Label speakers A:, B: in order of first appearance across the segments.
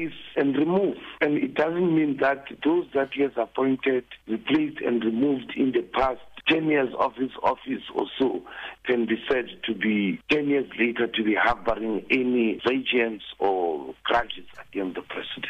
A: replace and remove. And it doesn't mean that those that he has appointed, replaced and removed in the past 10 years of his office or so can be said to be 10 years later to be harboring any vengeance or grudges against the president.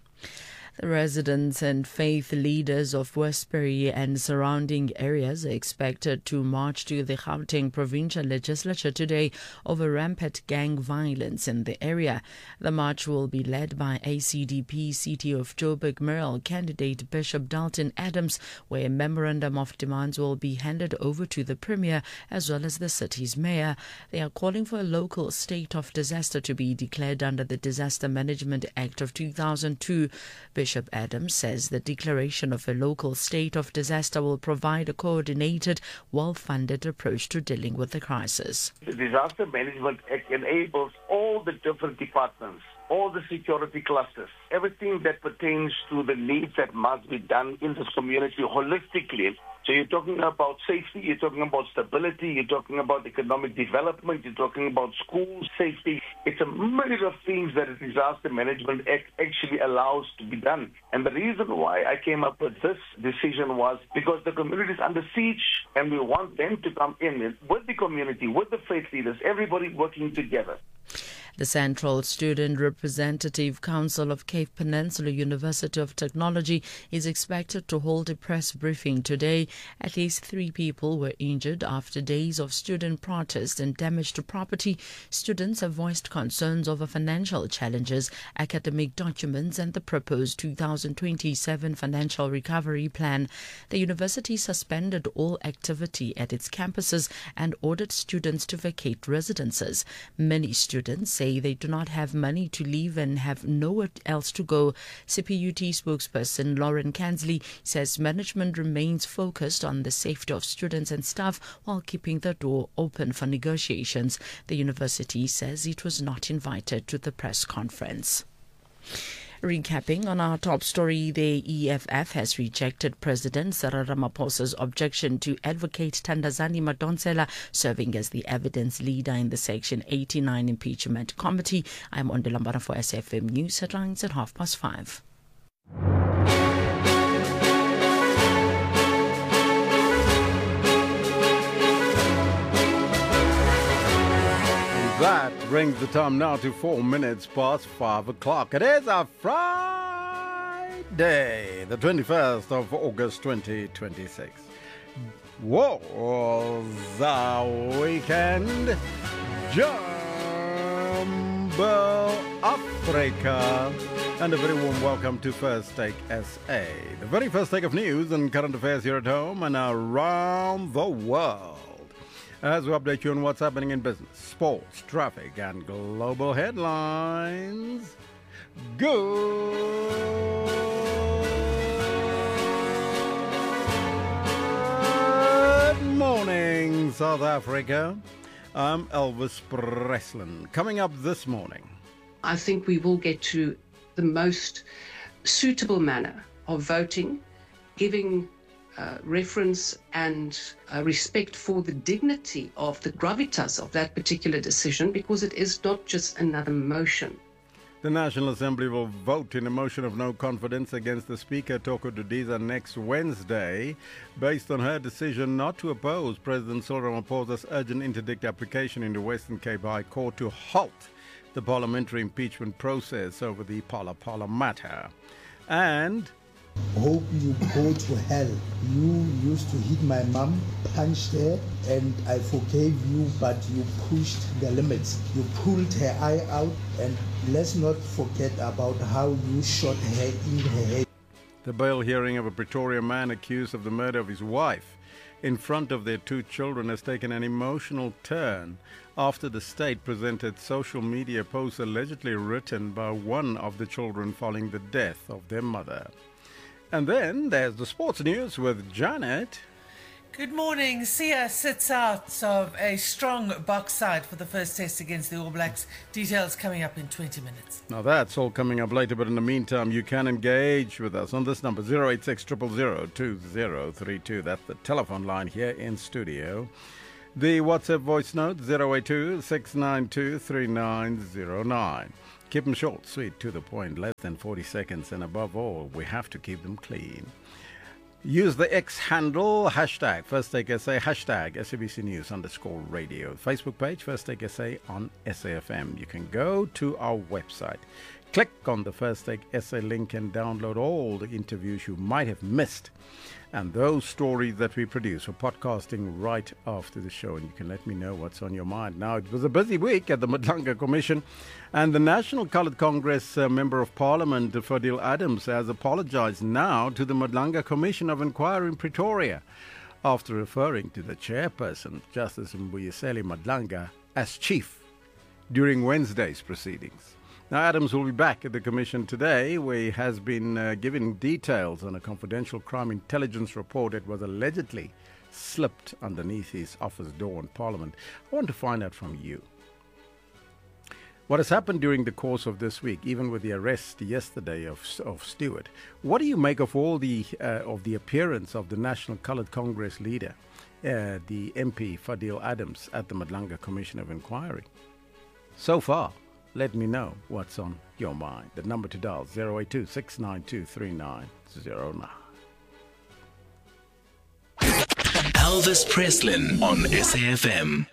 B: The residents and faith leaders of Westbury and surrounding areas are expected to march to the Gauteng Provincial Legislature today over rampant gang violence in the area. The march will be led by ACDP City of Joburg mayoral candidate Bishop Dalton Adams, where a memorandum of demands will be handed over to the Premier as well as the city's mayor. They are calling for a local state of disaster to be declared under the Disaster Management Act of 2002. Bishop Adams says the declaration of a local state of disaster will provide a coordinated, well-funded approach to dealing with the crisis.
A: The Disaster Management Act enables all the different departments, all the security clusters, everything that pertains to the needs that must be done in this community holistically. So you're talking about safety, you're talking about stability, you're talking about economic development, you're talking about school safety. It's a myriad of things that the Disaster Management Act actually allows to be done. And the reason why I came up with this decision was because the community is under siege and we want them to come in with the community, with the faith leaders, everybody working together.
B: The Central Student Representative Council of Cape Peninsula University of Technology is expected to hold a press briefing today. At least 3 people were injured after days of student protest and damage to property. Students have voiced concerns over financial challenges, academic documents and the proposed 2027 financial recovery plan. The university suspended all activity at its campuses and ordered students to vacate residences. Many students say they do not have money to leave and have nowhere else to go. CPUT spokesperson Lauren Kansley says management remains focused on the safety of students and staff while keeping the door open for negotiations. The university says it was not invited to the press conference. Recapping on our top story, the EFF has rejected President Cyril Ramaphosa's objection to Advocate Thandazani Madonsela serving as the evidence leader in the Section 89 impeachment committee. I'm Ondelambara for SFM News headlines at 5:30.
C: That brings the time now to 4 minutes past 5 o'clock. It is a Friday, the 21st of August 2026. Was our weekend Jumbo Africa. And a very warm welcome to First Take SA, the very first take of news and current affairs here at home and around the world. As we update you on what's happening in business, sports, traffic, and global headlines. Good morning, South Africa. I'm Elvis Breslin. Coming up this morning,
D: I think we will get to the most suitable manner of voting, giving reference and respect for the dignity of the gravitas of that particular decision, because it is not just another motion.
C: the National Assembly will vote in a motion of no confidence against the Speaker, Toko Dudiza, next Wednesday, based on her decision not to oppose President Cyril Ramaphosa's urgent interdict application in the Western Cape High Court to halt the parliamentary impeachment process over the Phala Phala matter. And
E: hope you go to hell. You used to hit my mom, punched her, and I forgave you, but you pushed the limits. You pulled her eye out, and let's not forget about how you shot her in her head.
C: The bail hearing of a Pretoria man accused of the murder of his wife in front of their two children has taken an emotional turn after the state presented social media posts allegedly written by one of the children following the death of their mother. And then there's the sports news with Janet.
F: Good morning. Sia sits out of a strong box side for the first test against the All Blacks. Details coming up in 20 minutes.
C: Now that's all coming up later, but in the meantime you can engage with us on this number 086 000 2032. That's the telephone line here in studio. The WhatsApp voice note 082 692 3909. Keep them short, sweet, to the point, less than 40 seconds, and above all, we have to keep them clean. Use the X handle, hashtag First Take SA, hashtag SABC News _radio. Facebook page, First Take SA on SAFM. You can go to our website. Click on the First Take SA link and download all the interviews you might have missed and those stories that we produce for podcasting right after the show. And you can let me know what's on your mind. Now, it was a busy week at the Madlanga Commission, and the National Coloured Congress Member of Parliament, Fadil Adams, has apologized now to the Madlanga Commission of Inquiry in Pretoria after referring to the chairperson, Justice Mbuyiseli Madlanga, as chief during Wednesday's proceedings. Now, Adams will be back at the Commission today, where he has been giving details on a confidential crime intelligence report that was allegedly slipped underneath his office door in Parliament. I want to find out from you what has happened during the course of this week, even with the arrest yesterday of Stewart. What do you make of all the appearance of the National Coloured Congress leader, the MP Fadil Adams, at the Madlanga Commission of Inquiry? So far, let me know what's on your mind. The number to dial, 082 692 3909.
G: Elvis Preslin on SAFM.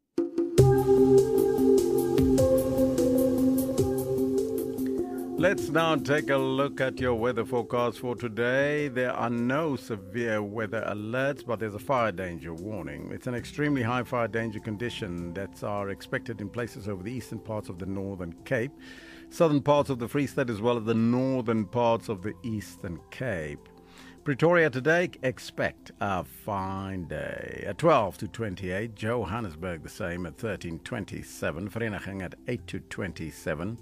C: Let's now take a look at your weather forecast for today. There are no severe weather alerts, but there's a fire danger warning. It's an extremely high fire danger condition that are expected in places over the eastern parts of the Northern Cape, southern parts of the Free State, as well as the northern parts of the Eastern Cape. Pretoria today, expect a fine day at 12 to 28. Johannesburg the same at 13 27. Vereeniging at 8 to 27.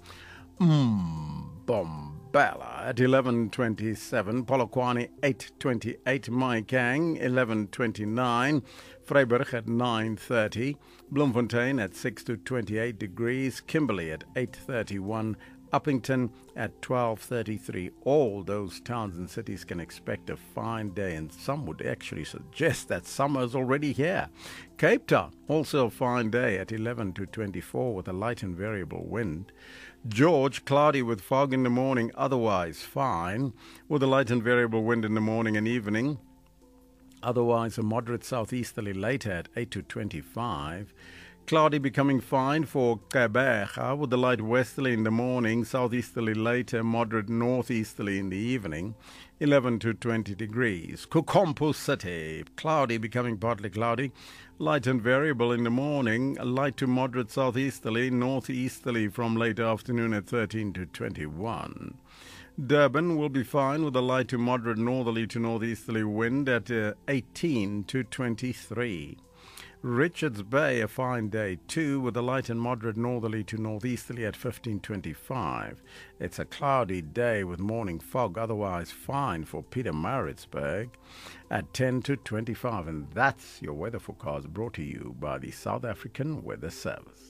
C: Bombala at 11:27, Polokwane 8:28, Maikang 11:29, Vryburg at 9:30, Bloemfontein at 6 to 28 degrees, Kimberley at 8:31, Uppington at 12:33. All those towns and cities can expect a fine day, and some would actually suggest that summer is already here. Cape Town, also a fine day at 11 to 24 with a light and variable wind. George, cloudy with fog in the morning, otherwise fine, with a light and variable wind in the morning and evening. Otherwise a moderate southeasterly later at 8 to 25. Cloudy becoming fine for Gqeberha with a light westerly in the morning, southeasterly later, moderate northeasterly in the evening, 11 to 20 degrees. Kukompo City, cloudy becoming partly cloudy, light and variable in the morning, light to moderate southeasterly, northeasterly from late afternoon at 13 to 21. Durban will be fine with a light to moderate northerly to northeasterly wind at 18 to 23. Richards Bay, a fine day too, with a light and moderate northerly to northeasterly at 15:25. It's a cloudy day with morning fog, otherwise fine for Pietermaritzburg at 10 to 25. And that's your weather forecast, brought to you by the South African Weather Service.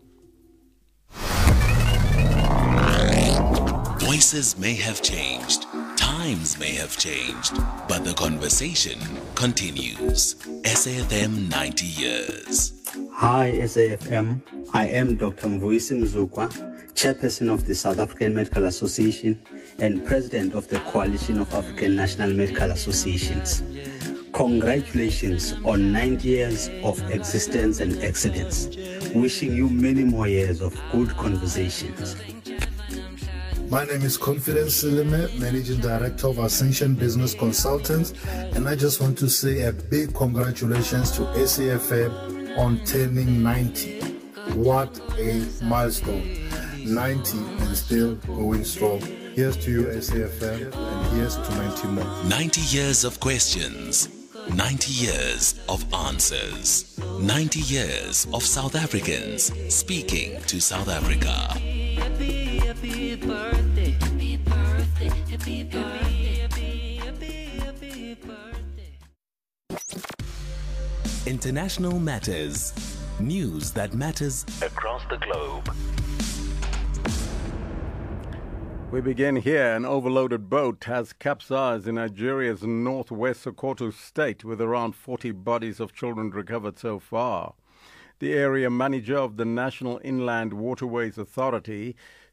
G: Voices may have changed, times may have changed, but the conversation continues. SAFM 90 years.
H: Hi SAFM, I am Dr. Mvuyisi Mzukwa, Chairperson of the South African Medical Association and President of the Coalition of African National Medical Associations. Congratulations on 90 years of existence and excellence. Wishing you many more years of good conversations.
I: My name is Confidence Silime, Managing Director of Ascension Business Consultants, and I just want to say a big congratulations to SAFM on turning 90. What a milestone. 90 and still going strong. Here's to you, SAFM, and here's to 90 more.
G: 90 years of questions, 90 years of answers, 90 years of South Africans speaking to South Africa. Happy birthday, happy birthday, happy birthday, happy birthday. International Matters. News that matters across the globe.
C: We begin here. An overloaded boat has capsized in Nigeria's northwest Sokoto state, with around 40 bodies of children recovered so far. The area manager of the National Inland Waterways Authority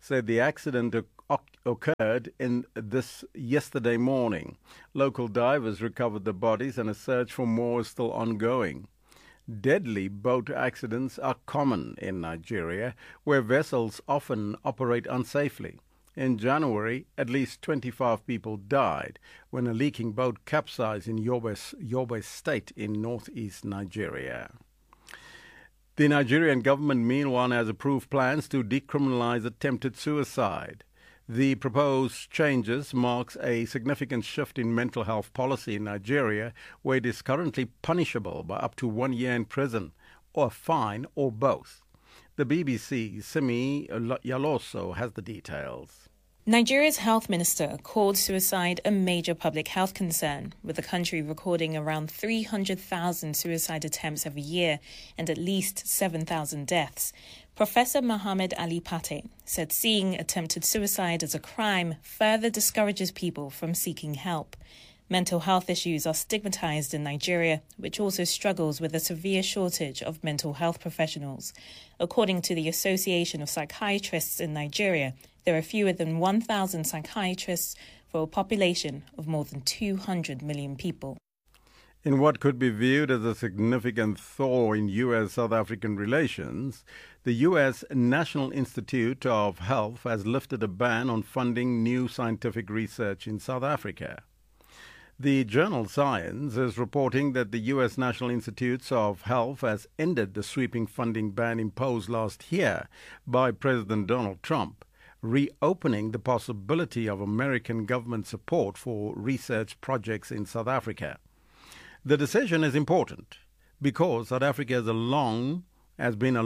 C: said the accident occurred yesterday morning. Local divers recovered the bodies and a search for more is still ongoing. Deadly boat accidents are common in Nigeria, where vessels often operate unsafely. In January, at least 25 people died when a leaking boat capsized in Yobe State in northeast Nigeria. The Nigerian government, meanwhile, has approved plans to decriminalize attempted suicide. The proposed changes marks a significant shift in mental health policy in Nigeria, where it is currently punishable by up to 1 year in prison, or a fine, or both. The BBC's Simi Yaloso has the details.
J: Nigeria's health minister called suicide a major public health concern, with the country recording around 300,000 suicide attempts every year and at least 7,000 deaths. Professor Mohammed Ali Pate said seeing attempted suicide as a crime further discourages people from seeking help. Mental health issues are stigmatized in Nigeria, which also struggles with a severe shortage of mental health professionals. According to the Association of Psychiatrists in Nigeria, there are fewer than 1,000 psychiatrists for a population of more than 200 million people.
C: In what could be viewed as a significant thaw in U.S.-South African relations, the U.S. National Institute of Health has lifted a ban on funding new scientific research in South Africa. The journal Science is reporting that the U.S. National Institutes of Health has ended the sweeping funding ban imposed last year by President Donald Trump, reopening the possibility of American government support for research projects in South Africa. The decision is important because South Africa has long been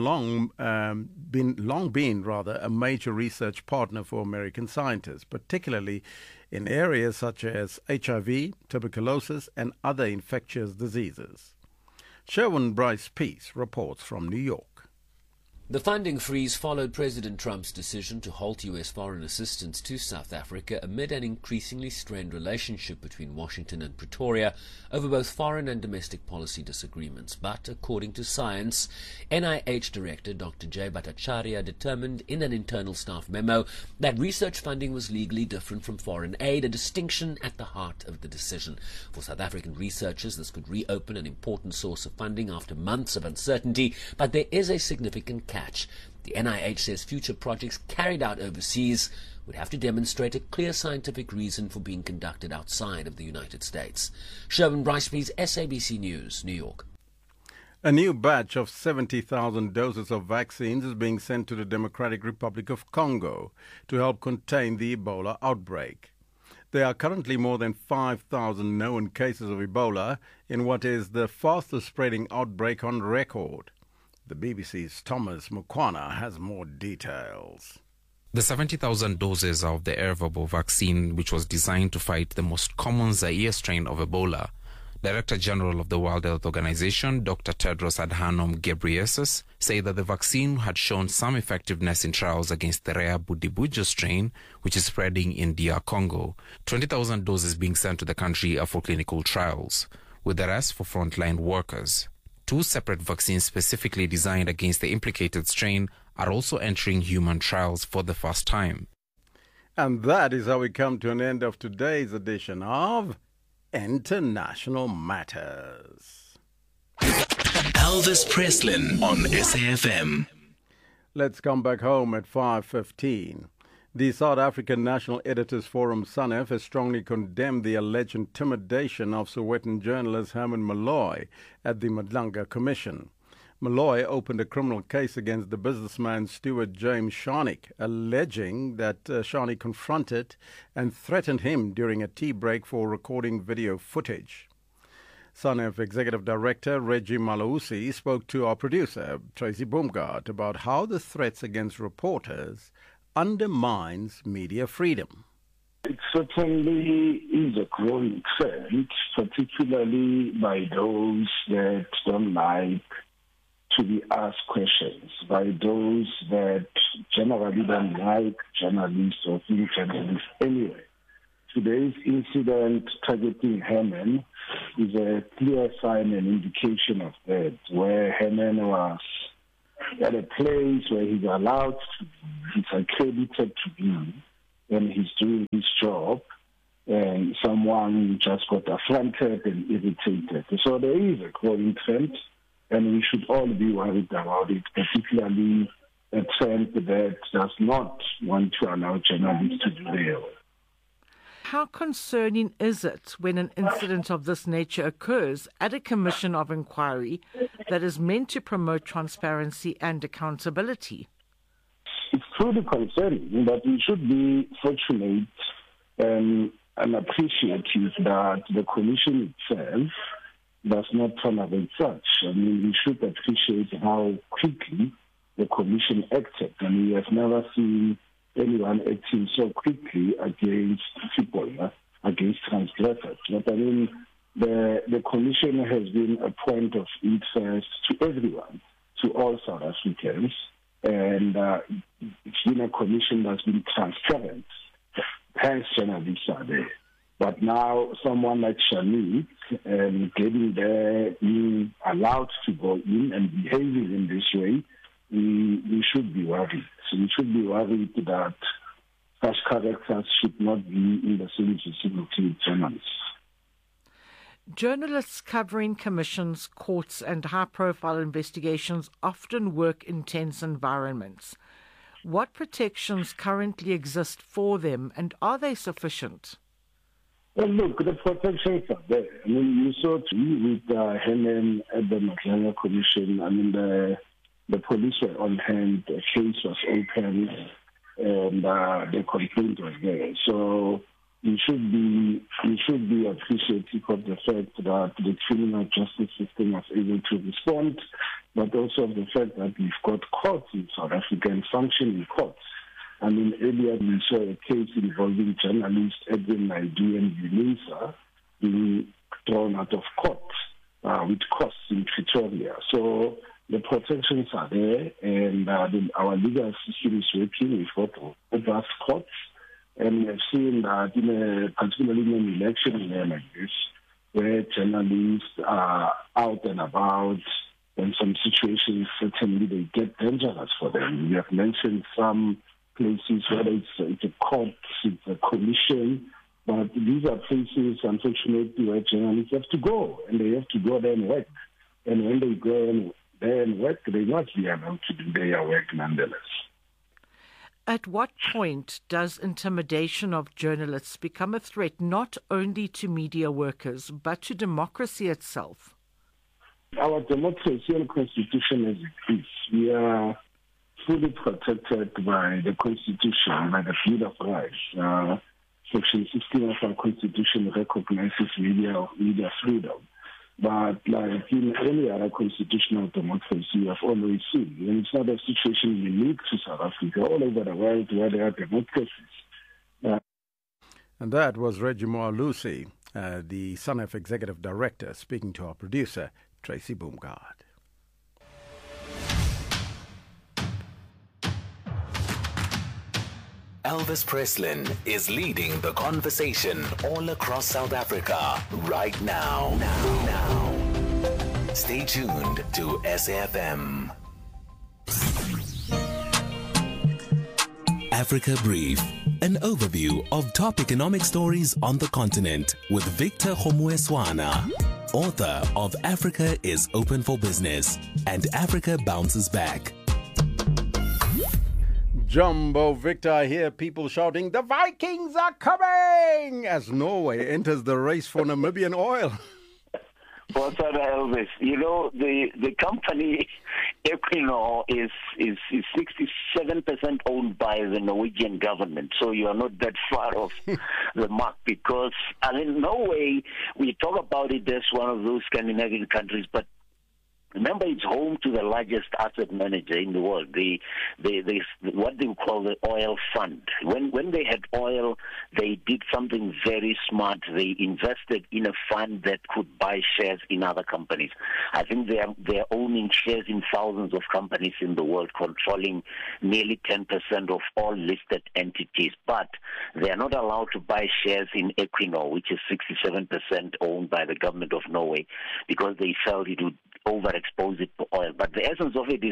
C: a major research partner for American scientists, particularly in areas such as HIV, tuberculosis, and other infectious diseases. Sherwin Bryce Peace reports from New York.
K: The funding freeze followed President Trump's decision to halt U.S. foreign assistance to South Africa amid an increasingly strained relationship between Washington and Pretoria over both foreign and domestic policy disagreements. But according to Science, NIH Director Dr. Jay Bhattacharya determined in an internal staff memo that research funding was legally different from foreign aid, a distinction at the heart of the decision. For South African researchers, this could reopen an important source of funding after months of uncertainty, but there is a significant catch. The NIH says future projects carried out overseas would have to demonstrate a clear scientific reason for being conducted outside of the United States. Sherwin Bryce-Pease, SABC News, New York.
C: A new batch of 70,000 doses of vaccines is being sent to the Democratic Republic of Congo to help contain the Ebola outbreak. There are currently more than 5,000 known cases of Ebola in what is the fastest spreading outbreak on record. The BBC's Thomas Mukwana has more details.
L: The 70,000 doses of the Ervebo vaccine, which was designed to fight the most common Zaire strain of Ebola, Director General of the World Health Organization, Dr. Tedros Adhanom Ghebreyesus, said that the vaccine had shown some effectiveness in trials against the rare Budibujo strain, which is spreading in DR Congo. 20,000 doses being sent to the country are for clinical trials, with the rest for frontline workers. 2 separate vaccines specifically designed against the implicated strain are also entering human trials for the first time.
C: And that is how we come to an end of today's edition of International Matters.
G: Elvis Preslin on SAFM.
C: Let's come back home at 5:15. The South African National Editors Forum, SANEF, has strongly condemned the alleged intimidation of Sowetan journalist Herman Malloy at the Madlanga Commission. Malloy opened a criminal case against the businessman Stuart James Sharnick, alleging that Sharnick confronted and threatened him during a tea break for recording video footage. SANEF Executive Director Reggie Malausi spoke to our producer, Tracy Boomgart, about how the threats against reporters undermines media freedom.
M: It certainly is a growing trend, particularly by those that don't like to be asked questions, by those that generally don't like journalists or think journalists anyway. Today's incident targeting Herman is a clear sign and indication of that, where Herman was at a place where he's allowed to he's accredited to be, and he's doing his job, and someone just got affronted and irritated. So there is a growing trend, and we should all be worried about it, particularly a trend that does not want to allow journalists to do their work.
N: How concerning is it when an incident of this nature occurs at a commission of inquiry that is meant to promote transparency and accountability?
M: It's truly concerning, but we should be fortunate and appreciative that the commission itself does not tolerate such. I mean, we should appreciate how quickly the commission acted, and we have never seen anyone acting so quickly against people, against transgressors. But I mean, the commission has been a point of interest to everyone, to all South Africans, and it's been a commission that's been transparent. Hence, journalists are there. But now, someone like Shanique getting there, being allowed to go in and behaving in this way, we should be worried. So we should be worried that such characters should not be in the same vicinity with journalists.
N: Journalists covering commissions, courts, and high-profile investigations often work in tense environments. What protections currently exist for them, and are they sufficient?
M: Well, look, the protections are there. I mean, you saw with Helen at the Matlanga Commission. I mean, the police were on hand, the case was open, and the complaint was there. So we should be appreciative of the fact that the criminal justice system was able to respond, but also of the fact that we've got courts in South Africa and functioning courts. I mean, earlier we saw a case involving journalists Edwin Naidu and Unisa being thrown out of court with costs in Pretoria. So the protections are there, and our legal system is working. We've got robust courts, and we've seen that particularly in an election year like this, where journalists are out and about, in some situations certainly they get dangerous for them. We have mentioned some places, whether it's a court, it's a commission, but these are places, unfortunately, where journalists have to go, and they have to go there and work. And when they go there and work, they must be allowed to do their work nonetheless.
N: At what point does intimidation of journalists become a threat not only to media workers, but to democracy itself?
M: Our democracy and constitution as it is, we are fully protected by the Constitution, by the Bill of Rights. Section 16 of our Constitution recognizes media freedom. But like in any other constitutional democracy, we have always seen, and it's not a situation unique to South Africa, all over the world where there are democracies.
C: And that was Reggie Moalusi, the SANEF Executive Director, speaking to our producer, Tracy Boomgard.
G: Elvis Preslin is leading the conversation all across South Africa right now. Stay tuned to SAFM. Africa Brief, an overview of top economic stories on the continent with Victor Homueswana, author of Africa is Open for Business and Africa Bounces Back.
C: Jumbo Victor, I hear people shouting, "The Vikings are coming!" as Norway enters the race for Namibian oil.
O: What's up, Elvis? You know, the company Equinor is 67% owned by the Norwegian government, so you are not that far off the mark, because, I mean, Norway, we talk about it as one of those Scandinavian countries, but remember, it's home to the largest asset manager in the world, what they call the oil fund. When they had oil, they did something very smart. They invested in a fund that could buy shares in other companies. I think they're owning shares in thousands of companies in the world, controlling nearly 10% of all listed entities. But they are not allowed to buy shares in Equinor, which is 67% owned by the government of Norway, because they felt it would overexpose it to oil. But the essence of it is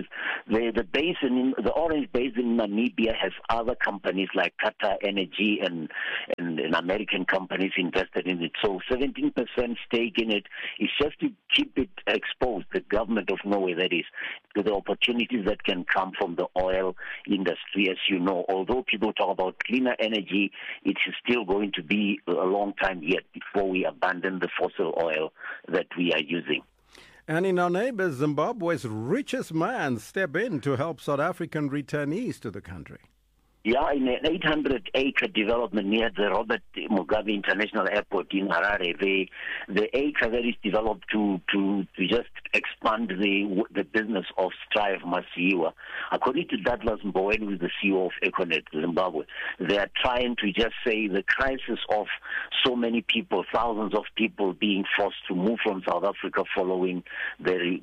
O: the Orange Basin in Namibia has other companies like Qatar Energy and American companies invested in it. So 17% stake in it is just to keep it exposed, the government of Norway that is, to the opportunities that can come from the oil industry. As you know, although people talk about cleaner energy, it is still going to be a long time yet before we abandon the fossil oil that we are using.
C: And in our neighbour, Zimbabwe's richest man step in to help South African returnees to the country.
O: Yeah, in an 800-acre development near the Robert Mugabe International Airport in Harare, the acre that is developed to just expand the business of Strive Masiyiwa. According to Douglas Mboweni, who is the CEO of Econet Zimbabwe, they are trying to just say the crisis of so many people, thousands of people being forced to move from South Africa following the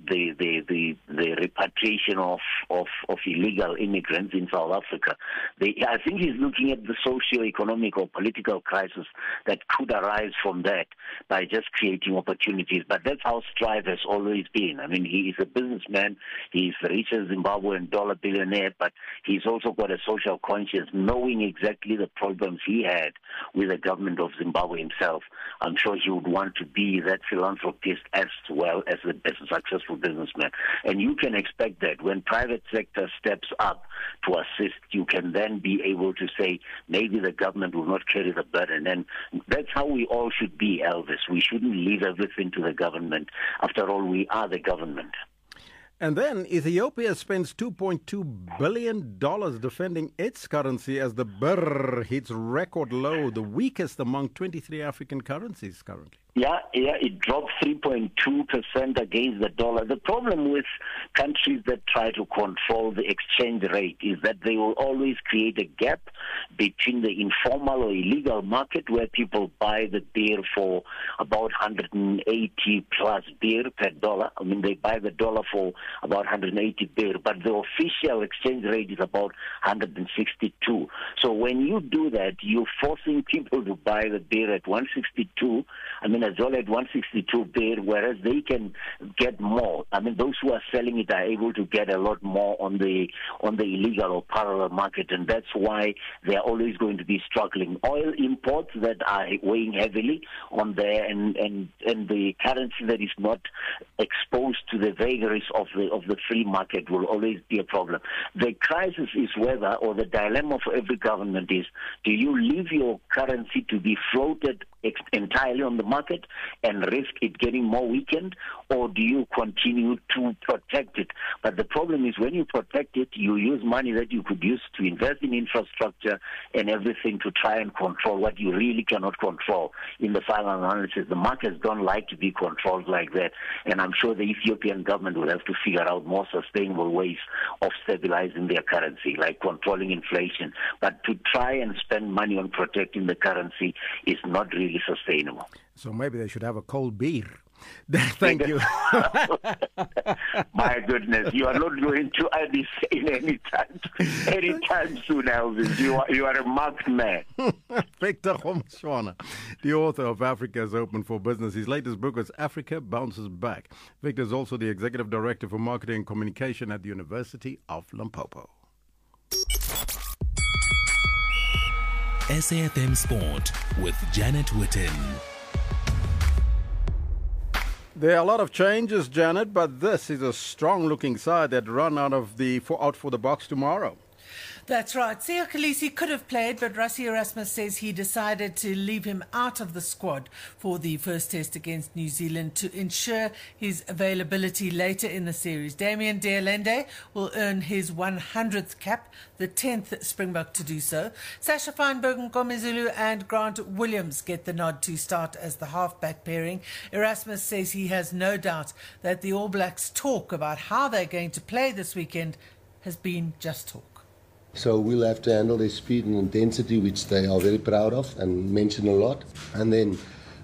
O: repatriation of illegal immigrants in South Africa. I think he's looking at the socio-economic or political crisis that could arise from that by just creating opportunities. But that's how Strive has always been. I mean, he is a businessman. He's the richest Zimbabwean dollar billionaire, but he's also got a social conscience, knowing exactly the problems he had with the government of Zimbabwe himself. I'm sure he would want to be that philanthropist as well as a successful businessman. And you can expect that when private sector steps up to assist, you can then be able to say maybe the government will not carry the burden. And that's how we all should be, Elvis. We shouldn't leave everything to the government. After all, we are the government.
C: And then Ethiopia spends $2.2 billion defending its currency as the birr hits record low, the weakest among 23 African currencies currently.
O: Yeah, it dropped 3.2% against the dollar. The problem with countries that try to control the exchange rate is that they will always create a gap between the informal or illegal market where people buy the beer for about 180 plus beer per dollar. I mean, they buy the dollar for about 180 beer, but the official exchange rate is about 162. So when you do that, you're forcing people to buy the beer at 162. I mean, as well at 162 beer, whereas they can get more. I mean, those who are selling it are able to get a lot more on the illegal or parallel market, and that's why they are always going to be struggling. Oil imports that are weighing heavily on there, and the currency that is not exposed to the vagaries of the free market will always be a problem. The crisis is whether, or the dilemma for every government is, do you leave your currency to be floated entirely on the market and risk it getting more weakened, or do you continue to protect it? But the problem is when you protect it, you use money that you could use to invest in infrastructure and everything to try and control what you really cannot control. In the final analysis, the markets don't like to be controlled like that, and I'm sure the Ethiopian government will have to figure out more sustainable ways of stabilizing their currency, like controlling inflation. But to try and spend money on protecting the currency is not really sustainable.
C: So maybe they should have a cold beer. Thank you.
O: My goodness, you are not going to add this in anytime soon, Elvis. You are a marked man.
C: Victor Khomshwana, the author of Africa is Open for Business. His latest book is Africa Bounces Back. Victor is also the Executive Director for Marketing and Communication at the University of Limpopo.
G: SAFM Sport with Janet Witten.
C: There are a lot of changes, Janet, but this is a strong-looking side that run out for the box tomorrow.
F: That's right. Siya Kolisi could have played, but Rassie Erasmus says he decided to leave him out of the squad for the first test against New Zealand to ensure his availability later in the series. Damian de Allende will earn his 100th cap, the 10th Springbok to do so. Sasha Feinberg, Nkomezulu and Grant Williams get the nod to start as the halfback pairing. Erasmus says he has no doubt that the All Blacks' talk about how they're going to play this weekend has been just talk.
P: So we'll have to handle their speed and intensity, which they are very proud of and mention a lot. And then,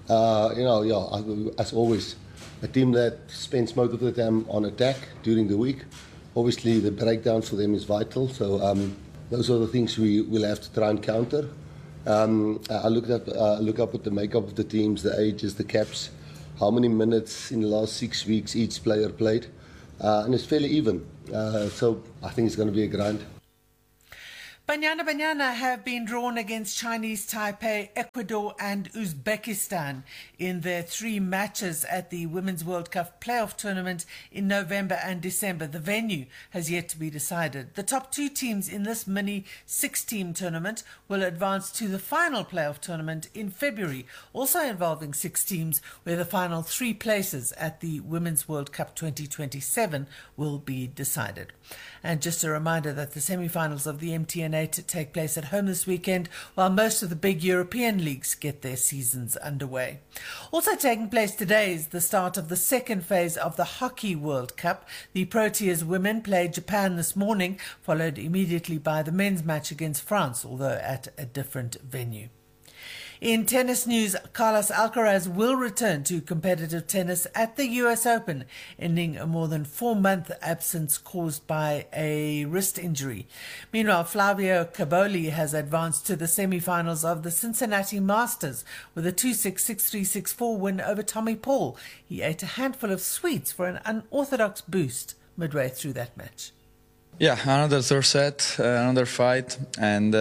P: as always, a team that spends most of the time on attack during the week. Obviously, the breakdown for them is vital. So those are the things we will have to try and counter. I look up at the makeup of the teams, the ages, the caps. how many minutes in the last 6 weeks each player played, and it's fairly even. So I think it's going to be a grind.
F: Banyana have been drawn against Chinese Taipei, Ecuador and Uzbekistan in their 3 matches at the Women's World Cup playoff tournament in November and December. The venue has yet to be decided. The top 2 teams in this mini 6-team tournament will advance to the final playoff tournament in February, also involving 6 teams, where the final 3 places at the Women's World Cup 2027 will be decided. And just a reminder that the semi-finals of the MTN 8 take place at home this weekend, while most of the big European leagues get their seasons underway. Also taking place today is the start of the second phase of the Hockey World Cup. The Proteas women played Japan this morning, followed immediately by the men's match against France, although at a different venue. In tennis news, Carlos Alcaraz will return to competitive tennis at the US Open, ending a more than 4-month absence caused by a wrist injury. Meanwhile, Flavio Caboli has advanced to the semi-finals of the Cincinnati Masters with a 2-6, 6-3, 6-4 win over Tommy Paul. He ate a handful of sweets for an unorthodox boost midway through that match.
Q: Yeah, another third set, another fight, and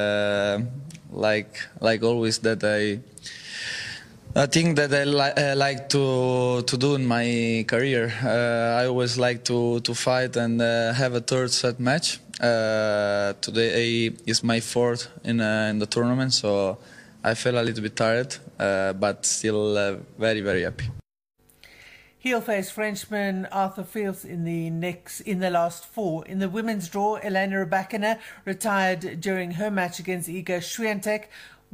Q: like always, that I think that I like to do in my career. I always like to fight and have a third set match. Today is my 4th in the tournament, so I feel a little bit tired, but still very, very happy.
F: He'll face Frenchman Arthur Fils in the last 4. In the women's draw, Elena Rybakina retired during her match against Iga Swiatek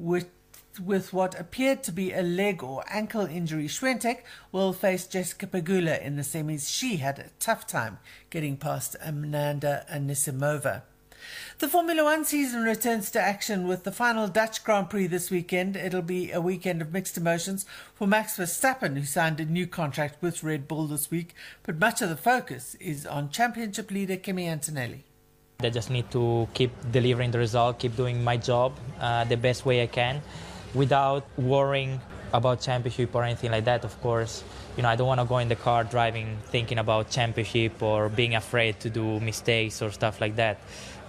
F: with what appeared to be a leg or ankle injury. Swiatek will face Jessica Pegula in the semis. She had a tough time getting past Amanda Anisimova. The Formula One season returns to action with the final Dutch Grand Prix this weekend. It'll be a weekend of mixed emotions for Max Verstappen, who signed a new contract with Red Bull this week. But much of the focus is on championship leader Kimi Antonelli.
R: I just need to keep delivering the result, keep doing my job the best way I can, without worrying about championship or anything like that. Of course, I don't want to go in the car driving thinking about championship or being afraid to do mistakes or stuff like that.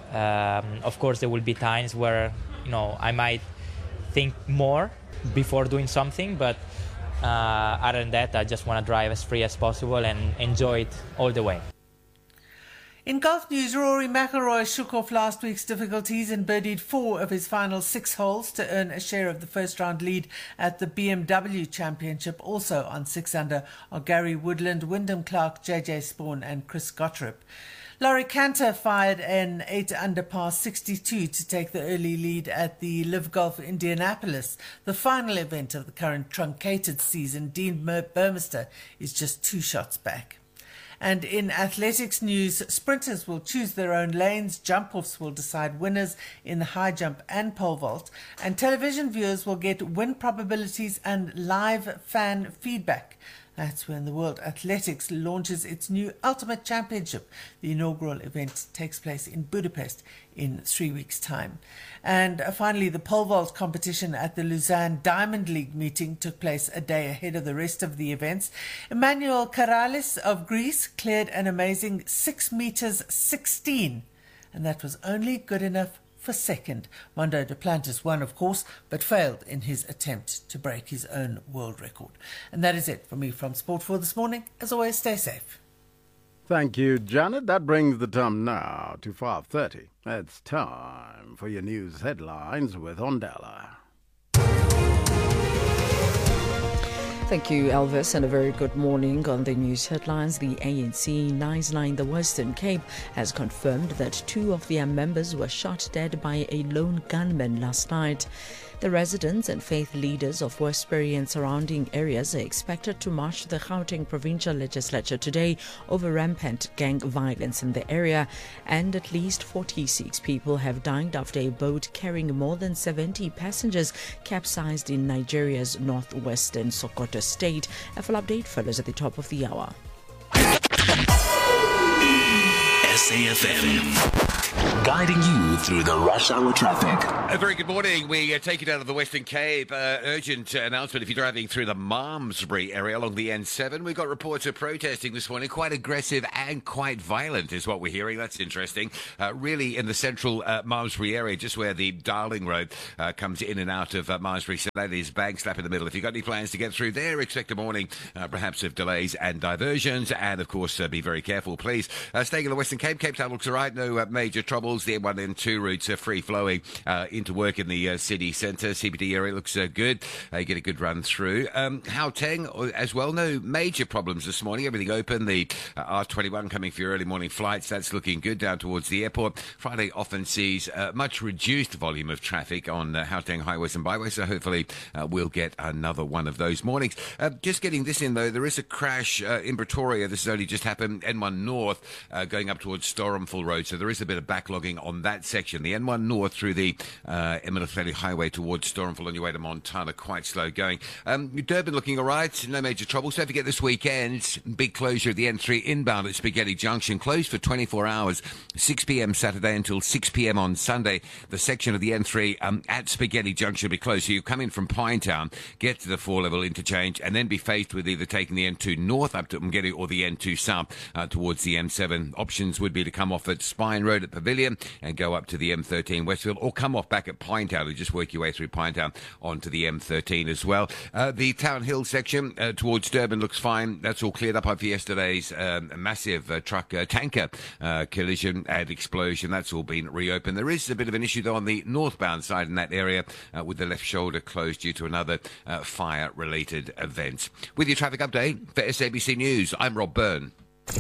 R: Of course, there will be times where, I might think more before doing something, but other than that, I just want to drive as free as possible and enjoy it all the way.
F: In golf news, Rory McIlroy shook off last week's difficulties and birdied 4 of his final 6 holes to earn a share of the first-round lead at the BMW Championship. Also on 6 under are Gary Woodland, Wyndham Clark, JJ Spawn and Chris Gottrip. Laurie Cantor fired an 8-under par 62 to take the early lead at the Live Golf Indianapolis, the final event of the current truncated season. Dean Burmester is just 2 shots back. And in athletics news, sprinters will choose their own lanes, jump-offs will decide winners in the high jump and pole vault, and television viewers will get win probabilities and live fan feedback. That's when the World Athletics launches its new Ultimate Championship. The inaugural event takes place in Budapest in 3 weeks' time. And finally, the pole vault competition at the Lausanne Diamond League meeting took place a day ahead of the rest of the events. Emmanuel Karalis of Greece cleared an amazing 6 meters 16, and that was only good enough for second. Mondo Duplantis won, of course, but failed in his attempt to break his own world record. And that is it for me from Sport for this morning. As always, stay safe.
C: Thank you, Janet. That brings the time now to 5:30. It's time for your news headlines with Ondala.
B: Thank you, Elvis, and a very good morning. On the news headlines, the ANC Knysna in the Western Cape has confirmed that 2 of their members were shot dead by a lone gunman last night. The residents and faith leaders of Westbury and surrounding areas are expected to march to the Gauteng Provincial Legislature today over rampant gang violence in the area, and at least 46 people have died after a boat carrying more than 70 passengers capsized in Nigeria's northwestern Sokoto state. A full update follows at the top of the hour.
G: SAFM. guiding you through the rush hour traffic.
S: A very good morning. We take it out of the Western Cape. Urgent announcement if you're driving through the Malmesbury area along the N7. We've got reports of protesting this morning. Quite aggressive and quite violent is what we're hearing. That's interesting. Really in the central Malmesbury area, just where the Darling Road comes in and out of Malmesbury. So that is bang slap in the middle. If you've got any plans to get through there, expect a morning perhaps of delays and diversions. And, of course, be very careful, please. Staying in the Western Cape, Cape Town looks all right. No major troubles. The M1 and M2 routes are free-flowing into work in the city centre. CBD area looks good. You get a good run through. Gauteng as well. No major problems this morning. Everything open. The R21 coming for your early morning flights. That's looking good down towards the airport. Friday often sees much reduced volume of traffic on Gauteng highways and byways, so hopefully we'll get another one of those mornings. Just getting this in, though, there is a crash in Pretoria. This has only just happened. N1 North going up towards Storenville Road, so there is a bit of backlogging on that section. The N1 North through the Eminateli Highway towards Storenville on your way to Montana, quite slow going. Durban looking all right, no major troubles. Don't forget this weekend, big closure of the N3 inbound at Spaghetti Junction, closed for 24 hours, 6 p.m. Saturday until 6 p.m. on Sunday. The section of the N3 at Spaghetti Junction will be closed, so you come in from Pinetown, get to the 4-level interchange, and then be faced with either taking the N2 north up to Umgeri or the N2 south towards the M7. Options would be to come off at Spine Road at Pavilion and go up to the M13 Westfield, or come off back at Pinetown and just work your way through Pinetown onto the M13 as well. The Town Hill section towards Durban looks fine. That's all cleared up after yesterday's massive tanker collision and explosion. That's all been reopened. There is a bit of an issue, though, on the northbound side in that area with the left shoulder closed due to another fire-related event. With your traffic update for SABC News, I'm Rob Byrne.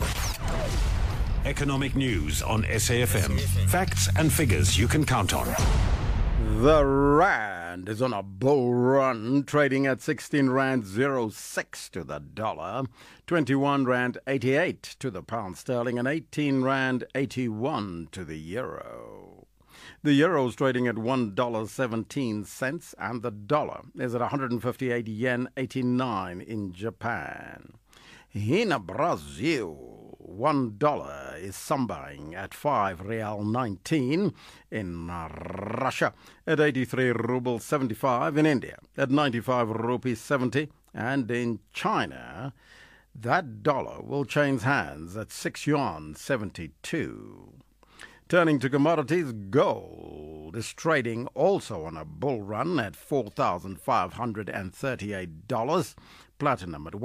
T: Economic news on SAFM. Facts and figures you can count on.
C: The rand is on a bull run, trading at 16 rand 06 to the dollar, 21 rand 88 to the pound sterling, and 18 rand 81 to the euro. The euro is trading at $1.17, and the dollar is at 158 yen 89 in Japan. In Brazil, $1 is sambaing at 5 real 19 in Russia, at 83 rubles 75 in India, at 95 rupees 70, and in China, that dollar will change hands at 6 yuan 72. Turning to commodities, gold is trading also on a bull run at $4,538. Platinum at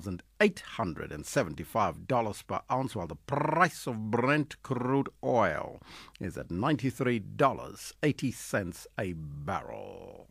C: $1,875 per ounce, while the price of Brent crude oil is at $93.80 a barrel.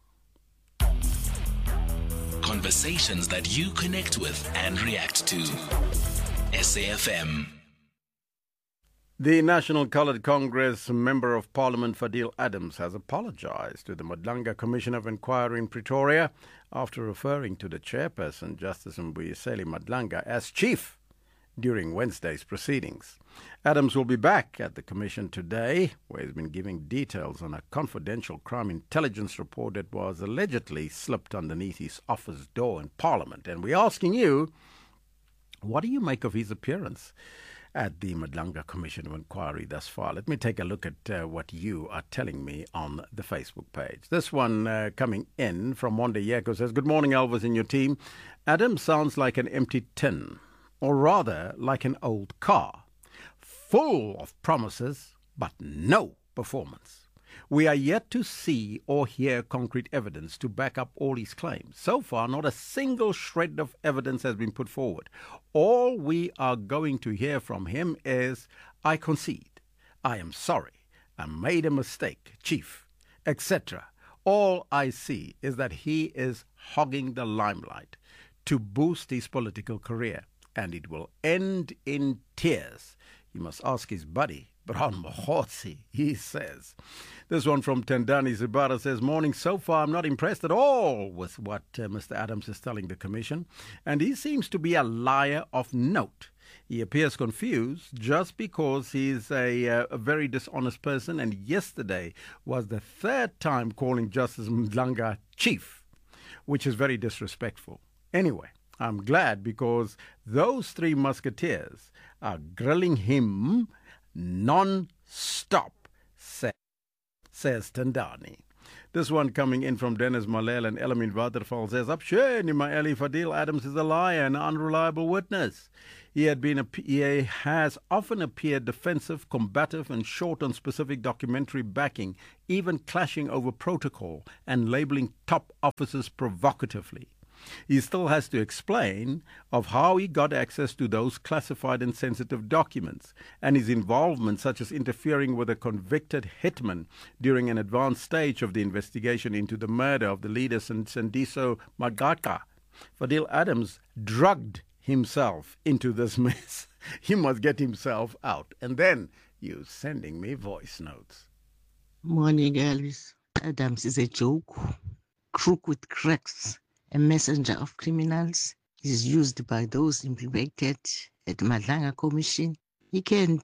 G: Conversations that you connect with and react to. SAFM.
C: The National Coloured Congress Member of Parliament Fadil Adams has apologised to the Madlanga Commission of Inquiry in Pretoria after referring to the chairperson, Justice Mbuyiseli Madlanga, as chief during Wednesday's proceedings. Adams will be back at the commission today, where he's been giving details on a confidential crime intelligence report that was allegedly slipped underneath his office door in Parliament. And we're asking you, what do you make of his appearance at the Madlanga Commission of Inquiry thus far? Let me take a look at what you are telling me on the Facebook page. This one coming in from Wanda Yeko says, "Good morning, Elvis and your team. Adam sounds like an empty tin, or rather like an old car, full of promises but no performance. We are yet to see or hear concrete evidence to back up all his claims. So far, not a single shred of evidence has been put forward. All we are going to hear from him is, 'I concede, I am sorry, I made a mistake, Chief,' etc. All I see is that he is hogging the limelight to boost his political career, and it will end in tears. You must ask his buddy, Brown Mohotsi," he says. This one from Tendani Zibara says, "Morning, so far I'm not impressed at all with what Mr. Adams is telling the Commission, and he seems to be a liar of note. He appears confused just because he's a very dishonest person, and yesterday was the third time calling Justice Madlanga chief, which is very disrespectful. Anyway, I'm glad because those three musketeers are grilling him non-stop, says Tandani. This one coming in from Dennis Malel and Elamin Waterval says, Absheni Maeli, Fadil Adams is a liar and an unreliable witness. He has often appeared defensive, combative and short on specific documentary backing, even clashing over protocol and labeling top officers provocatively. He still has to explain of how he got access to those classified and sensitive documents and his involvement, such as interfering with a convicted hitman during an advanced stage of the investigation into the murder of the leader Sendiso Magaka. Fadil Adams drugged himself into this mess. He must get himself out. And then you sending me voice notes.
U: Morning, Elvis. Adams is a joke, crook with cracks, a messenger of criminals. He's used by those implicated at Madlanga Commission. He can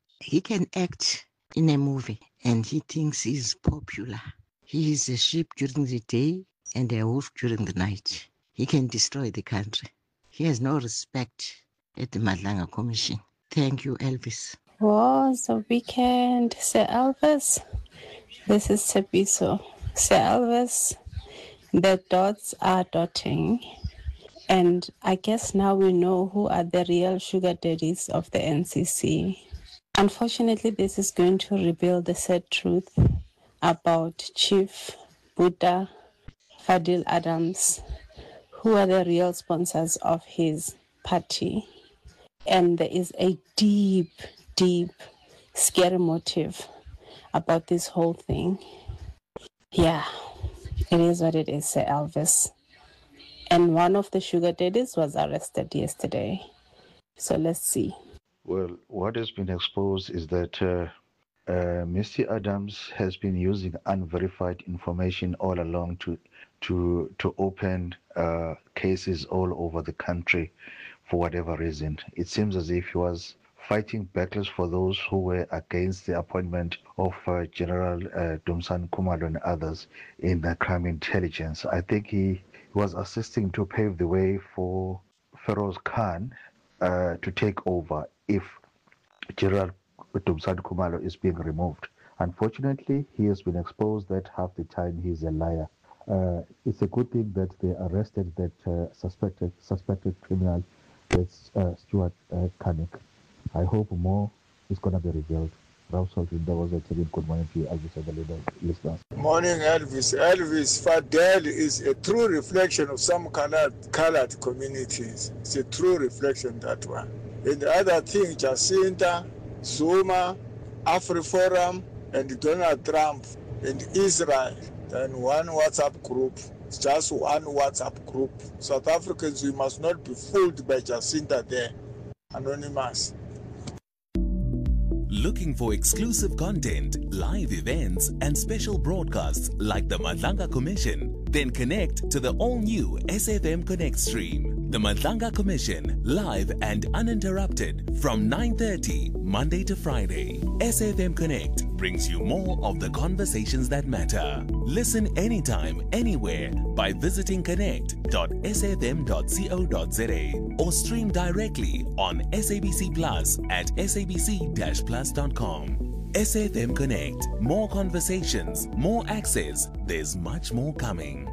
U: act in a movie and he thinks he's popular. He is a sheep during the day and a wolf during the night. He can destroy the country. He has no respect at the Madlanga Commission. Thank you, Elvis.
V: Was a weekend, Sir Elvis. This is Tepiso. Sir Elvis, the dots are dotting. And I guess now we know who are the real sugar daddies of the NCC. Unfortunately, this is going to reveal the sad truth about Chief Buddha Fadil Adams, who are the real sponsors of his party. And there is a deep, scary motive about this whole thing. Yeah, it is what it is, Sir Elvis. And one of the sugar daddies was arrested yesterday. So let's see.
W: Well, what has been exposed is that Mr. Adams has been using unverified information all along to open cases all over the country for whatever reason. It seems as if he was fighting battles for those who were against the appointment of General Dumsan Khumalo and others in the crime intelligence. I think he was assisting to pave the way for Feroz Khan to take over if General Dumsan Khumalo is being removed. Unfortunately, he has been exposed that half the time he's a liar. It's a good thing that they arrested that suspected criminal, that's Stuart Kanik. I hope more is going to be revealed. That was a good morning to you, Elvis, and the listeners.
X: Morning, Elvis. Elvis, Fadel is a true reflection of some colored communities. It's a true reflection, that one. And the other thing, Jacinta, Zuma, AfriForum, and Donald Trump, and Israel, and one WhatsApp group. It's just one WhatsApp group. South Africans, we must not be fooled by Jacinta there. Anonymous.
G: Looking for exclusive content, live events, and special broadcasts like the Madlanga Commission? Then connect to the all-new SAFM Connect stream. The Madlanga Commission, live and uninterrupted from 9:30 Monday to Friday. SAFM Connect brings you more of the conversations that matter. Listen anytime, anywhere by visiting connect.safm.co.za or stream directly on SABC Plus at sabc-plus.com. SAFM Connect. More conversations, more access. There's much more coming.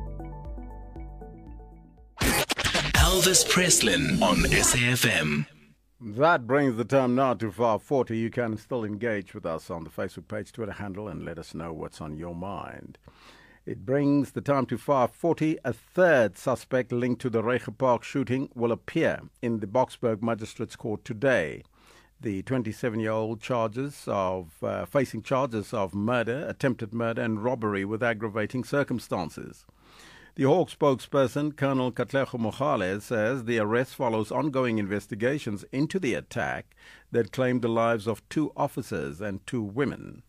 G: Elvis Preslin on SAFM.
C: That brings the time now to 5:40. You can still engage with us on the Facebook page, Twitter handle, and let us know what's on your mind. It brings the time to 5:40. A third suspect linked to the Rege Park shooting will appear in the Boksburg Magistrates Court today. The 27-year-old facing charges of murder, attempted murder, and robbery with aggravating circumstances. The Hawk spokesperson, Colonel Katlego Mogale, says the arrest follows ongoing investigations into the attack that claimed the lives of 2 officers and 2 women.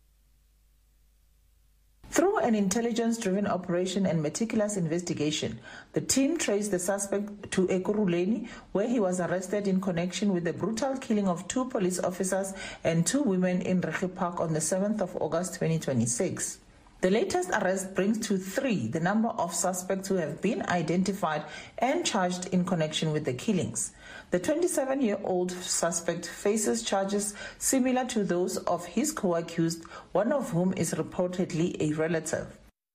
Y: Through an intelligence-driven operation and meticulous investigation, the team traced the suspect to Ekurhuleni, where he was arrested in connection with the brutal killing of 2 police officers and 2 women in Rege Park on the 7th of August 2026. The latest arrest brings to 3 the number of suspects who have been identified and charged in connection with the killings. The 27-year-old suspect faces charges similar to those of his co-accused, one of whom is reportedly a relative.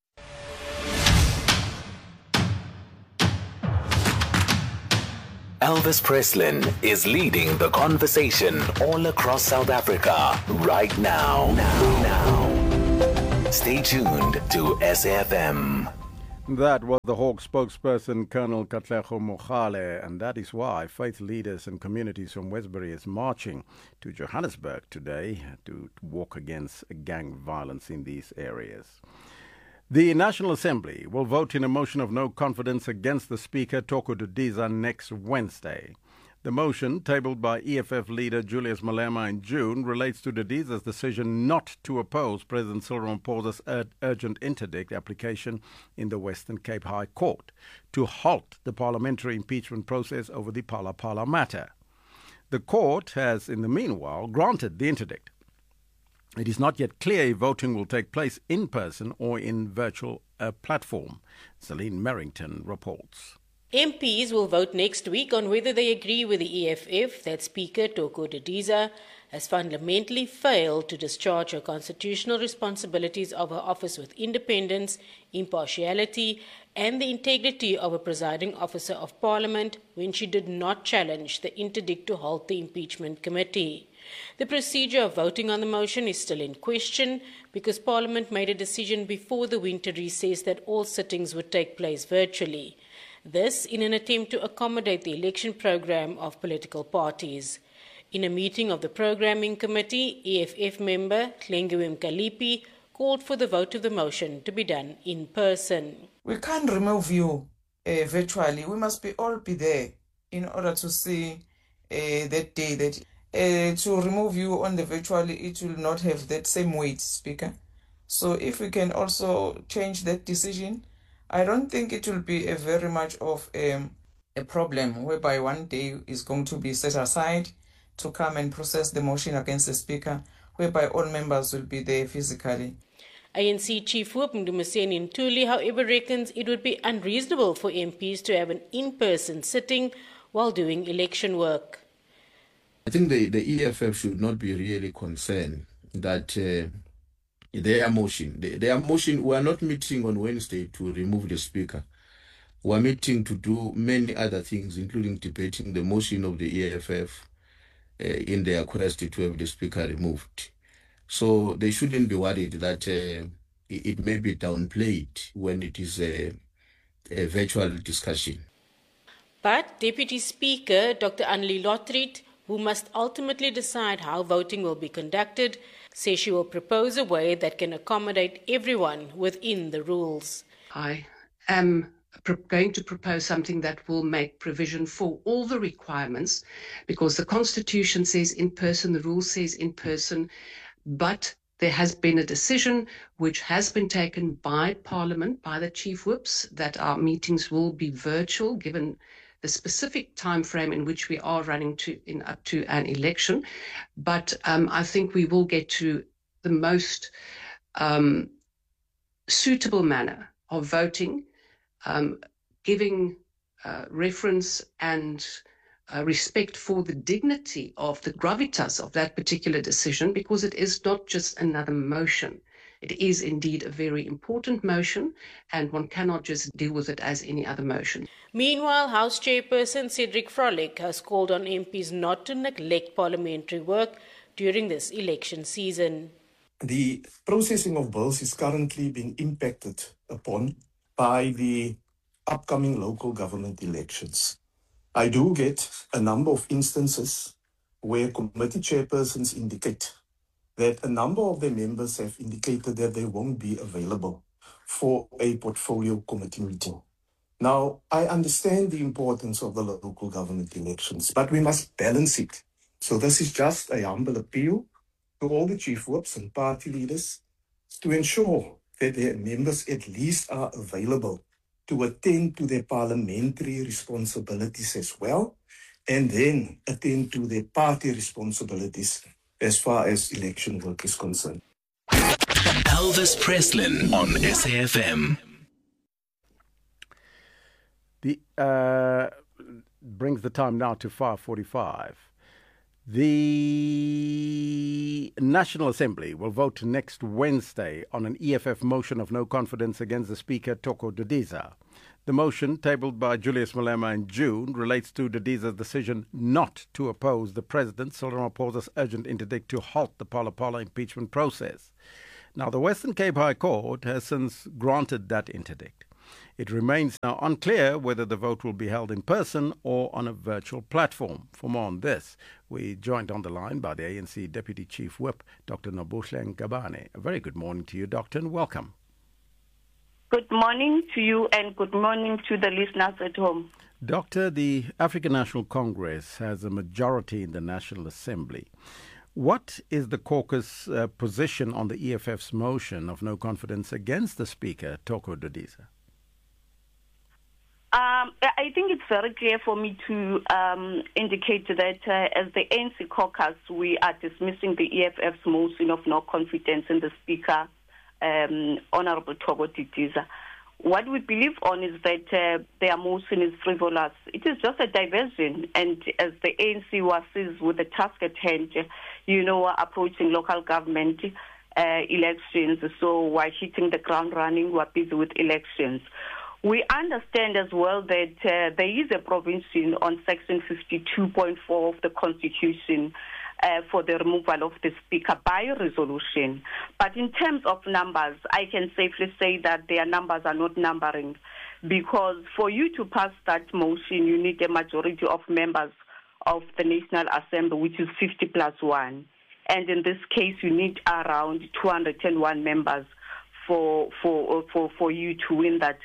G: Elvis Preslin is leading the conversation all across South Africa right now. Stay tuned to SAFM.
C: That was the Hawk spokesperson, Colonel Katlego Mogale, and that is why faith leaders and communities from Westbury is marching to Johannesburg today to walk against gang violence in these areas. The National Assembly will vote in a motion of no confidence against the Speaker, Thoko Didiza, next Wednesday. The motion, tabled by EFF leader Julius Malema in June, relates to Didiza's decision not to oppose President Cyril Ramaphosa's urgent interdict application in the Western Cape High Court to halt the parliamentary impeachment process over the Phala Phala matter. The court has, in the meanwhile, granted the interdict. It is not yet clear if voting will take place in person or in virtual platform. Celine Merrington reports.
A: MPs will vote next week on whether they agree with the EFF that Speaker Thoko Didiza has fundamentally failed to discharge her constitutional responsibilities of her office with independence, impartiality, and the integrity of a presiding officer of Parliament when she did not challenge the interdict to halt the impeachment committee. The procedure of voting on the motion is still in question because Parliament made a decision before the winter recess that all sittings would take place virtually. This in an attempt to accommodate the election program of political parties. In a meeting of the programming committee, EFF member Tlengiwe Mkalipi called for the vote of the motion to be done in person.
D: We can't remove you virtually. We must all be there in order to see that day. That to remove you on the virtually, it will not have that same weight, Speaker. So if we can also change that decision, I don't think it will be a very much of a problem whereby one day is going to be set aside to come and process the motion against the Speaker, whereby all members will be there physically.
A: ANC Chief Whip Mdumiseni Ntuli, however, reckons it would be unreasonable for MPs to have an in-person sitting while doing election work.
E: I think the EFF should not be really concerned that their motion, we are not meeting on Wednesday to remove the Speaker. We are meeting to do many other things, including debating the motion of the EFF in their quest to have the Speaker removed. So they shouldn't be worried that it may be downplayed when it is a virtual discussion.
A: But Deputy Speaker Dr. Annelie Lotriet, who must ultimately decide how voting will be conducted, says she will propose a way that can accommodate everyone within the rules.
H: I am going to propose something that will make provision for all the requirements, because the Constitution says in person, the rule says in person, but there has been a decision which has been taken by Parliament, by the Chief Whips, that our meetings will be virtual, given the specific time frame in which we are running up to an election. But I think we will get to the most suitable manner of voting, giving reference and respect for the dignity of the gravitas of that particular decision, because it is not just another motion. It is indeed a very important motion, and one cannot just deal with it as any other motion.
A: Meanwhile, House Chairperson Cedric Frolick has called on MPs not to neglect parliamentary work during this election season.
I: The processing of bills is currently being impacted upon by the upcoming local government elections. I do get a number of instances where committee chairpersons indicate that a number of their members have indicated that they won't be available for a portfolio committee meeting. Now, I understand the importance of the local government elections, but we must balance it. So this is just a humble appeal to all the chief whips and party leaders to ensure that their members at least are available to attend to their parliamentary responsibilities as well, and then attend to their party responsibilities as far as election work is concerned.
G: Elvis Preslin on SAFM.
C: The brings the time now to 5:45. The National Assembly will vote next Wednesday on an EFF motion of no confidence against the Speaker, Toko Didiza. The motion, tabled by Julius Malema in June, relates to Didiza's decision not to oppose the President, Cyril Ramaphosa's urgent interdict to halt the Phala Phala impeachment process. Now, the Western Cape High Court has since granted that interdict. It remains now unclear whether the vote will be held in person or on a virtual platform. For more on this, we joined on the line by the ANC Deputy Chief Whip, Dr. Nobuhle Ngabane. A very good morning to you, Doctor, and welcome.
J: Good morning to you and good morning to the listeners at home.
C: Doctor, the African National Congress has a majority in the National Assembly. What is the caucus position on the EFF's motion of no confidence against the Speaker, Toko Didiza?
J: I think it's very clear for me to indicate that as the ANC caucus, we are dismissing the EFF's motion of no confidence in the Speaker, Honorable Toko Didiza. What we believe on is that their motion is frivolous. It is just a diversion, and as the ANC was seized with the task at hand, approaching local government elections, so we're hitting the ground running, we're busy with elections. We understand as well that there is a provision on Section 52.4 of the Constitution for the removal of the Speaker by resolution. But in terms of numbers, I can safely say that their numbers are not numbering, because for you to pass that motion, you need a majority of members of the National Assembly, which is 50 plus 1. And in this case, you need around 201 members for you to win that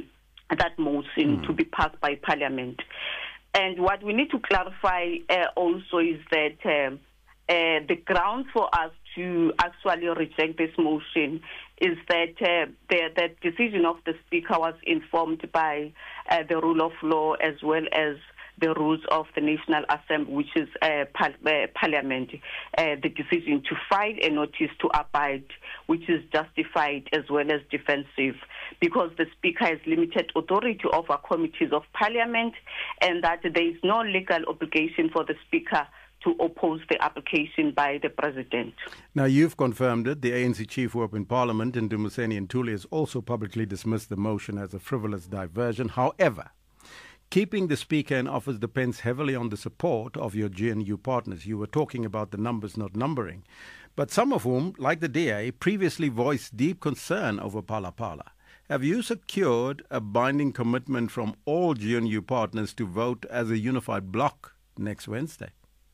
J: motion to be passed by Parliament. And what we need to clarify also is that the ground for us to actually reject this motion is that the decision of the Speaker was informed by the rule of law as well as the rules of the National Assembly, which is Parliament, the decision to file a notice to abide, which is justified as well as defensive, because the Speaker has limited authority over committees of Parliament, and that there is no legal obligation for the Speaker to oppose the application by the President.
C: Now, you've confirmed it. The ANC Chief Whip in Parliament, Ndumiseni Ntuli, has also publicly dismissed the motion as a frivolous diversion. However, keeping the Speaker in office depends heavily on the support of your GNU partners. You were talking about the numbers not numbering, but some of whom, like the DA, previously voiced deep concern over Phala Phala. Have you secured a binding commitment from all GNU partners to vote as a unified bloc next Wednesday?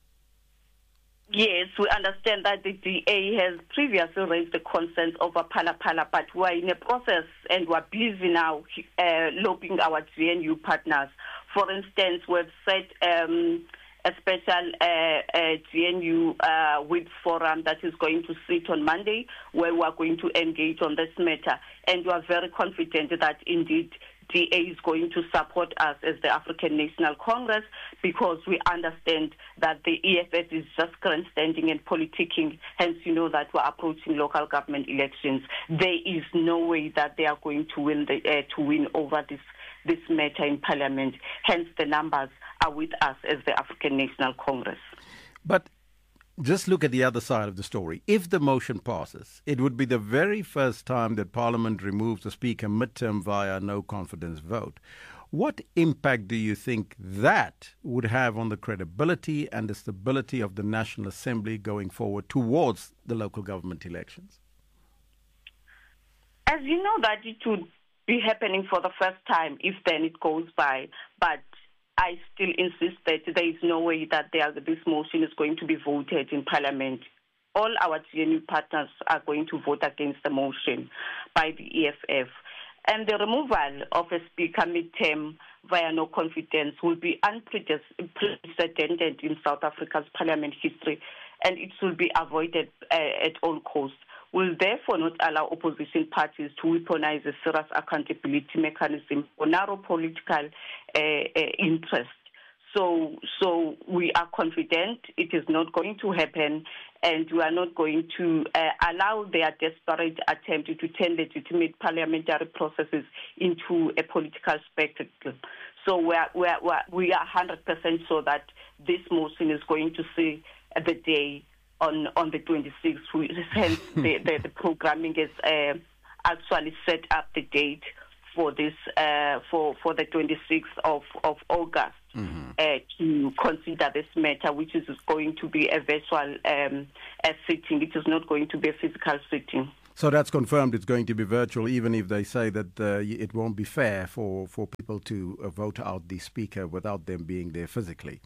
J: Yes, we understand that the DA has previously raised the concerns over Phala Phala, but we are in a process and we are busy now lobbying our GNU partners. For instance, we've set a special GNU whip forum that is going to sit on Monday, where we are going to engage on this matter. And we are very confident that indeed DA is going to support us as the African National Congress, because we understand that the EFF is just grandstanding and politicking. Hence, you know that we're approaching local government elections. There is no way that they are going to win over this matter in Parliament. Hence, the numbers are with us as the African National Congress.
C: But just look at the other side of the story. If the motion passes, it would be the very first time that Parliament removes the Speaker midterm via no confidence vote. What impact do you think that would have on the credibility and the stability of the National Assembly going forward towards the local government elections?
J: As you know, that it would be happening for the first time if then it goes by, but I still insist that there is no way that this motion is going to be voted in Parliament. All our GNU partners are going to vote against the motion by the EFF. And the removal of a Speaker midterm via no confidence will be unprecedented in South Africa's Parliament history, and it will be avoided at all costs. Will therefore not allow opposition parties to weaponize a serious accountability mechanism for narrow political interest. So we are confident it is not going to happen, and we are not going to allow their desperate attempt to turn legitimate parliamentary processes into a political spectacle. So we are 100% sure that this motion is going to see the day on the 26th. Hence, the programming is actually set up the date for this for the 26th of August to consider this matter, which is going to be a virtual sitting. It is not going to be a physical sitting.
C: So that's confirmed. It's going to be virtual, even if they say that it won't be fair for people to vote out the speaker without them being there physically.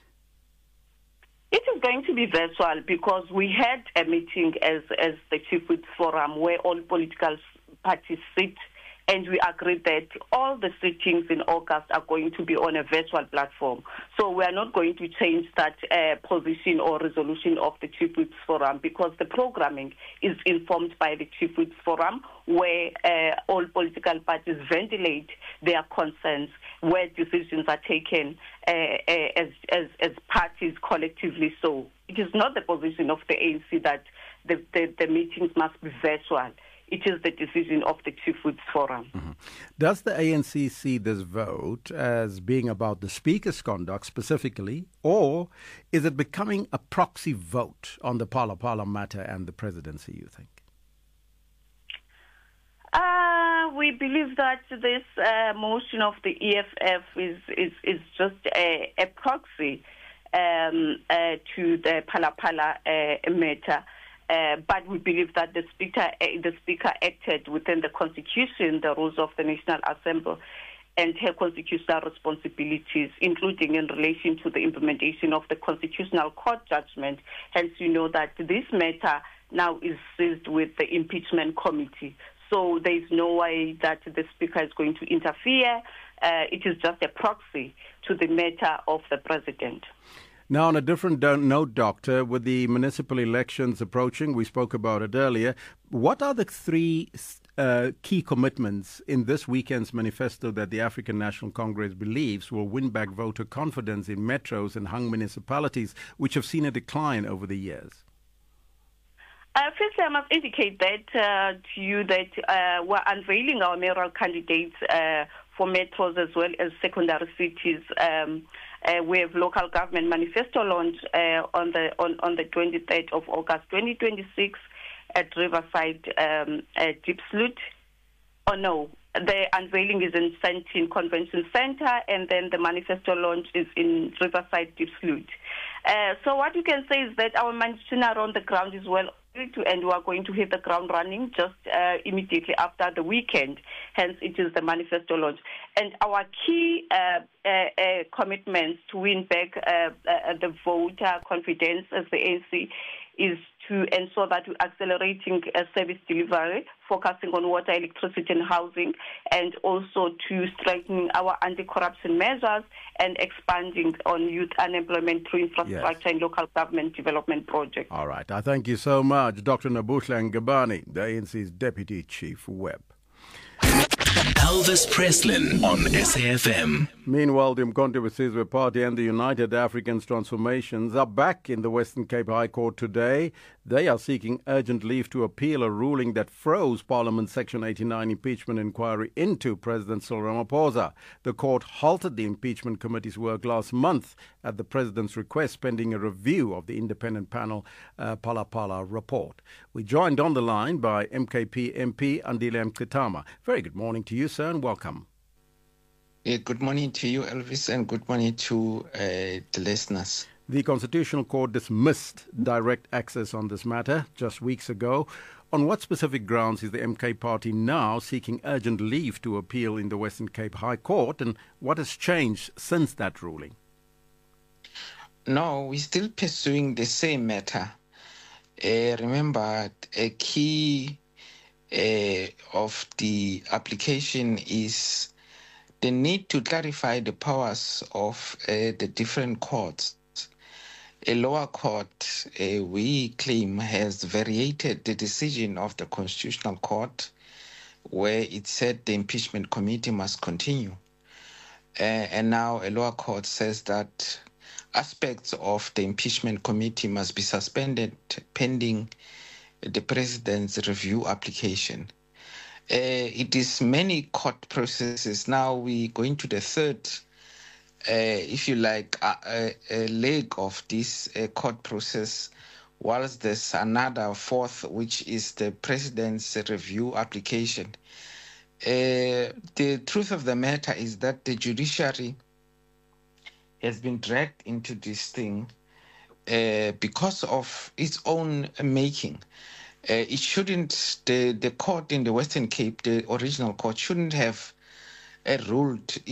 J: It is going to be virtual because we had a meeting as the Chief Whip Forum where all political parties sit, and we agreed that all the sittings in August are going to be on a virtual platform. So we are not going to change that position or resolution of the Chief Whip Forum, because the programming is informed by the Chief Whip Forum, where all political parties ventilate their concerns, where decisions are taken as parties collectively. So it is not the position of the ANC that the meetings must be virtual. It is the decision of the Chief Whip Forum.
C: Does the ANC see this vote as being about the Speaker's conduct specifically, or is it becoming a proxy vote on the Phala matter and the presidency, you think?
J: We believe that this motion of the EFF is just a proxy to the Phala matter. But we believe that the speaker acted within the Constitution, the rules of the National Assembly, and her constitutional responsibilities, including in relation to the implementation of the Constitutional Court judgment. Hence, you know that this matter now is seized with the impeachment committee. So there is no way that the speaker is going to interfere. It is just a proxy to the matter of the president.
C: Now, on a different note, Doctor, with the municipal elections approaching, we spoke about it earlier, what are the three key commitments in this weekend's manifesto that the African National Congress believes will win back voter confidence in metros and hung municipalities, which have seen a decline over the years?
J: Firstly, I must indicate that to you that we're unveiling our mayoral candidates for metros as well as secondary cities. We have local government manifesto launch on the 23rd of August 2026 at Riverside Diepsloot. Oh no, the unveiling is in Sandton Convention Center, and then the manifesto launch is in Riverside Diepsloot. So what you can say is that our management on the ground is well, and we are going to hit the ground running just immediately after the weekend. Hence, it is the manifesto launch. And our key commitments to win back the voter confidence as the ANC is to ensure that we're accelerating service delivery, focusing on water, electricity and housing, and also to strengthen our anti-corruption measures and expanding on youth unemployment through infrastructure and local government development projects.
C: All right. I thank you so much, Dr. Nobuhle Ngubane, the ANC's Deputy Chief Whip.
G: Elvis Preslin on SAFM.
C: Meanwhile, the Umkhonto we Sizwe Party and the United Africans Transformations are back in the Western Cape High Court today. They are seeking urgent leave to appeal a ruling that froze Parliament's Section 89 impeachment inquiry into President Cyril Ramaphosa. The court halted the impeachment committee's work last month at the president's request, pending a review of the independent panel Phala report. We joined on the line by MKP MP Andile Mngxitama. Very good morning to you, sir, and welcome.
K: Good morning to you, Elvis, and good morning to the listeners.
C: The Constitutional Court dismissed direct access on this matter just weeks ago. On what specific grounds is the MK Party now seeking urgent leave to appeal in the Western Cape High Court, and what has changed since that ruling?
K: No, we're still pursuing the same matter. Remember, a key of the application is the need to clarify the powers of the different courts. A lower court, we claim, has variated the decision of the Constitutional Court, where it said the impeachment committee must continue. and now a lower court says that aspects of the impeachment committee must be suspended pending the president's review application. It is many court processes. Now we're going to the third, if you like, a leg of this court process, whilst there's another fourth, which is the president's review application. The truth of the matter is that the judiciary has been dragged into this thing because of its own making. It shouldn't, the court in the Western Cape, the original court, shouldn't have ruled